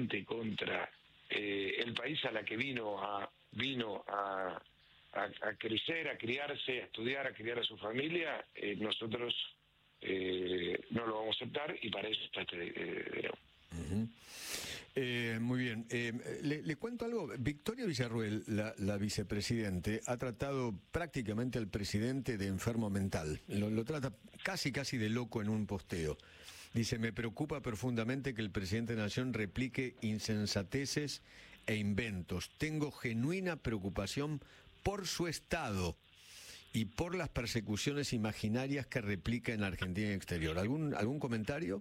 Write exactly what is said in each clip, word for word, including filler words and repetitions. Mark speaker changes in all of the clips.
Speaker 1: atente contra eh, el país a la que vino a vino a, a, a crecer, a criarse, a estudiar, a criar a su familia, eh, nosotros eh, no lo vamos a aceptar y para eso está este eh,
Speaker 2: uh-huh. Eh, muy bien. Eh, le, le cuento algo. Victoria Villarruel, la, la vicepresidente, ha tratado prácticamente al presidente de enfermo mental. Lo, lo trata casi, casi de loco en un posteo. Dice, me preocupa profundamente que el presidente de la Nación replique insensateces e inventos. Tengo genuina preocupación por su estado y por las persecuciones imaginarias que replica en Argentina y exterior. ¿Algún, algún comentario?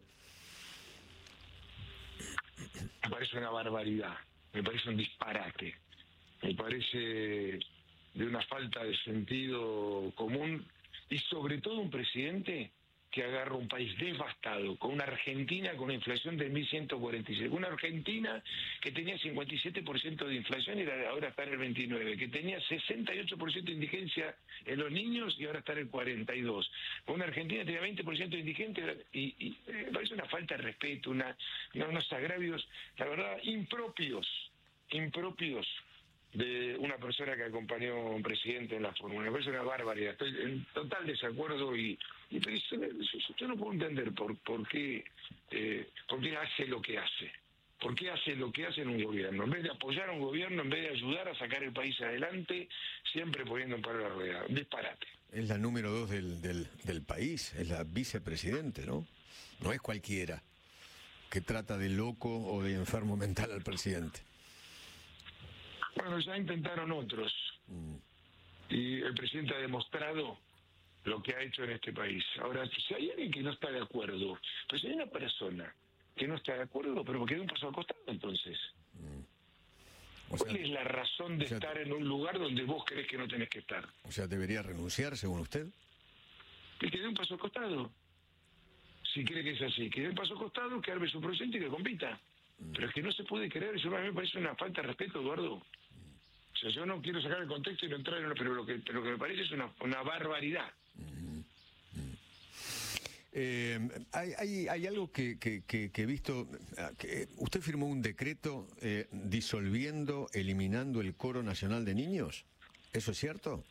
Speaker 1: Me parece una barbaridad, me parece un disparate, me parece de una falta de sentido común y sobre todo un presidente que agarra un país devastado, con una Argentina con una inflación de mil ciento cuarenta y seis, una Argentina que tenía cincuenta y siete por ciento de inflación y ahora está en el veintinueve por ciento, que tenía sesenta y ocho por ciento de indigencia en los niños y ahora está en el cuarenta y dos por ciento, una Argentina que tenía veinte por ciento de indigencia y, y me parece una falta de respeto, una, unos agravios, la verdad, impropios, impropios de una persona que acompañó a un presidente en la fórmula. Me parece una barbaridad. Estoy en total desacuerdo y, y yo, yo no puedo entender por, por, qué, eh, por qué hace lo que hace. ¿Por qué hace lo que hace en un gobierno? En vez de apoyar a un gobierno, en vez de ayudar a sacar el país adelante, siempre poniendo un paro a la rueda. Un disparate.
Speaker 2: Es la número dos del, del, del país, es la vicepresidente, ¿no? No es cualquiera que trata de loco o de enfermo mental al presidente.
Speaker 1: Bueno, ya intentaron otros. Mm. Y el presidente ha demostrado lo que ha hecho en este país. Ahora, si hay alguien que no está de acuerdo, pues si hay una persona que no está de acuerdo, pero que dé un paso al costado, entonces. Mm. O sea, ¿cuál es la razón de o sea, estar en un lugar donde vos crees que no tenés que estar?
Speaker 2: O sea, ¿debería renunciar, según usted?
Speaker 1: Y que dé un paso al costado. Si cree que es así, que dé un paso al costado, que arme su proyecto y que compita. Mm. Pero es que no se puede creer, eso a mí me parece una falta de respeto, Eduardo. O sea, yo no quiero sacar el contexto y no entrar en lo, pero lo que, lo que me parece es una, una barbaridad.
Speaker 2: Uh-huh. Uh-huh. Eh, hay, hay, hay algo que, que, que, que he visto, que usted firmó un decreto eh, disolviendo, eliminando el Coro Nacional de Niños. ¿Eso es cierto?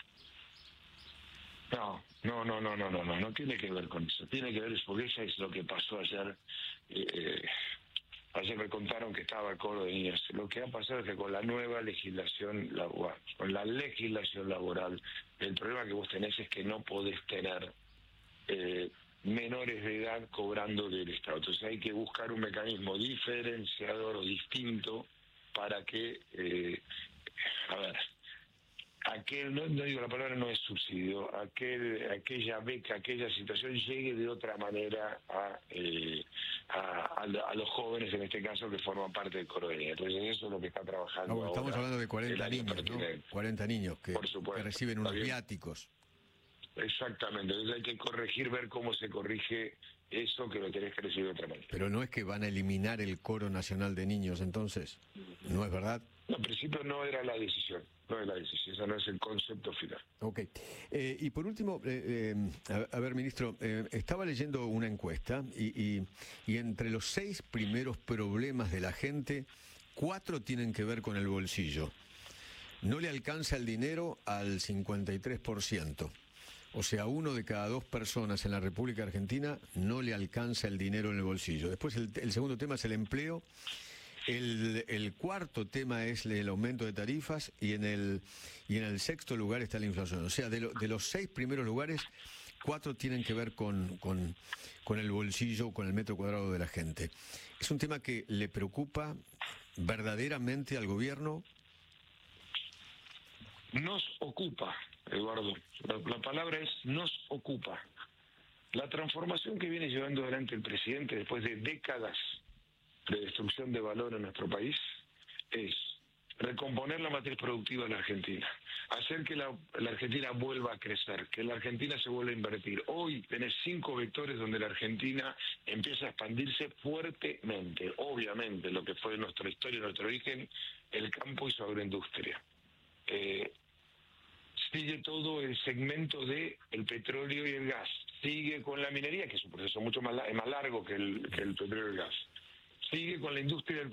Speaker 1: No, no, no, no, no, no, no, no tiene que ver con eso. Tiene que ver, porque eso es lo que pasó ayer. Eh, Ayer me contaron que estaba el coro de niños. Lo que ha pasado es que con la nueva legislación laboral, con la legislación laboral, el problema que vos tenés es que no podés tener eh, menores de edad cobrando del Estado. Entonces hay que buscar un mecanismo diferenciador o distinto para que, eh, a ver, aquel, no, no digo la palabra, no es subsidio, aquel, aquella beca, aquella situación llegue de otra manera a... Eh, A, a los jóvenes, en este caso, que forman parte del Coro de Niños. Entonces eso es lo que está trabajando.
Speaker 2: No, estamos
Speaker 1: ahora,
Speaker 2: hablando de cuarenta niños, ¿no? cuarenta niños que, que reciben unos viáticos.
Speaker 1: Exactamente, entonces hay que corregir, ver cómo se corrige eso, que lo tenés que recibir de otra manera.
Speaker 2: Pero no es que van a eliminar el Coro Nacional de Niños, entonces, ¿no es verdad?
Speaker 1: No, en principio no era la decisión, no es la decisión, ese no es el concepto final.
Speaker 2: Ok. Eh, y por último, eh, eh, a, a ver, ministro, eh, estaba leyendo una encuesta y, y, y entre los seis primeros problemas de la gente, cuatro tienen que ver con el bolsillo. No le alcanza el dinero al cincuenta y tres por ciento. O sea, uno de cada dos personas en la República Argentina no le alcanza el dinero en el bolsillo. Después el, el segundo tema es el empleo. El, el cuarto tema es el aumento de tarifas y en el y en el sexto lugar está la inflación. O sea, de, lo, de los seis primeros lugares, cuatro tienen que ver con, con, con el bolsillo, con el metro cuadrado de la gente. ¿Es un tema que le preocupa verdaderamente al gobierno?
Speaker 1: Nos ocupa, Eduardo. La, la palabra es nos ocupa. La transformación que viene llevando adelante el presidente después de décadas de destrucción de valor en nuestro país es recomponer la matriz productiva de la Argentina, hacer que la, la Argentina vuelva a crecer, que la Argentina se vuelva a invertir. Hoy tenés cinco vectores donde la Argentina empieza a expandirse fuertemente. Obviamente, lo que fue nuestra historia, nuestro origen, el campo y su agroindustria. Eh, sigue todo el segmento de el petróleo y el gas. Sigue con la minería, que es un proceso mucho más, más largo que el, que el petróleo y el gas. Sigue con la industria del